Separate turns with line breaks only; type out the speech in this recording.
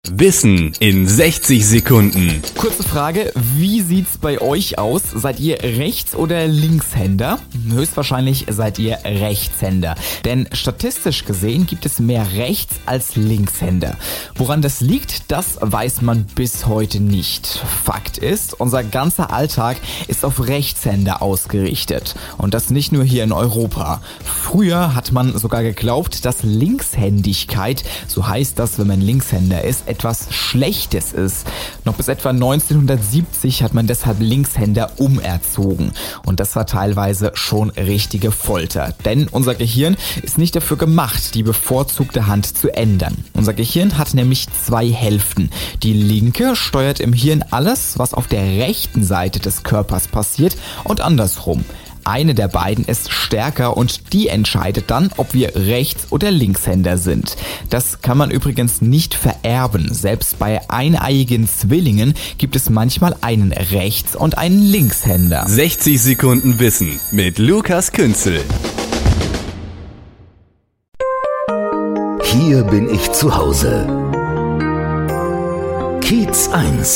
Wissen in 60 Sekunden.
Kurze Frage, wie sieht's bei euch aus? Seid ihr Rechts- oder Linkshänder? Höchstwahrscheinlich seid ihr Rechtshänder. Denn statistisch gesehen gibt es mehr Rechts- als Linkshänder. Woran das liegt, das weiß man bis heute nicht. Fakt ist, unser ganzer Alltag ist auf Rechtshänder ausgerichtet. Und das nicht nur hier in Europa. Früher hat man sogar geglaubt, dass Linkshändigkeit, so heißt das, wenn man Linkshänder ist, etwas Schlechtes ist. Noch bis etwa 1970 hat man deshalb Linkshänder umerzogen. Und das war teilweise schon richtige Folter. Denn unser Gehirn ist nicht dafür gemacht, die bevorzugte Hand zu ändern. Unser Gehirn hat nämlich zwei Hälften. Die linke steuert im Hirn alles, was auf der rechten Seite des Körpers passiert, und andersrum. Eine der beiden ist stärker und die entscheidet dann, ob wir Rechts- oder Linkshänder sind. Das kann man übrigens nicht vererben. Selbst bei eineiigen Zwillingen gibt es manchmal einen Rechts- und einen Linkshänder.
60 Sekunden Wissen mit Lukas Künzel.
Hier bin ich zu Hause. Kiez 1